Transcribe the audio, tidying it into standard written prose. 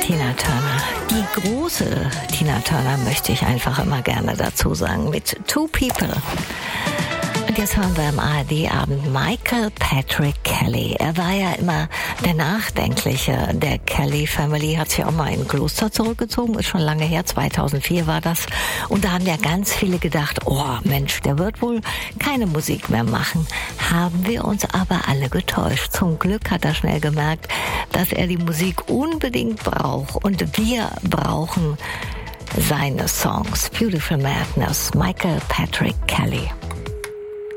Tina Turner. Die große Tina Turner möchte ich einfach immer gerne dazu sagen, mit Two People. Und jetzt hören wir im ARD-Abend Michael Patrick Kelly. Er war ja immer der Nachdenkliche der Kelly Family, hat sich auch mal in ein Kloster zurückgezogen, ist schon lange her, 2004 war das. Und da haben ja ganz viele gedacht, oh Mensch, der wird wohl keine Musik mehr machen. Haben wir uns aber alle getäuscht. Zum Glück hat er schnell gemerkt, dass er die Musik unbedingt braucht. Und wir brauchen seine Songs. Beautiful Madness, Michael Patrick Kelly.